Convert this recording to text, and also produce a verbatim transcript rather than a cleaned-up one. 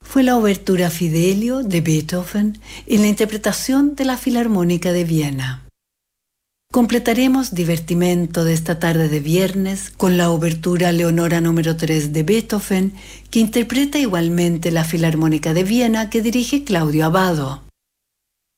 fue la obertura Fidelio de Beethoven en la interpretación de la Filarmónica de Viena. Completaremos divertimento de esta tarde de viernes con la obertura Leonora número tres de Beethoven, que interpreta igualmente la Filarmónica de Viena que dirige Claudio Abbado.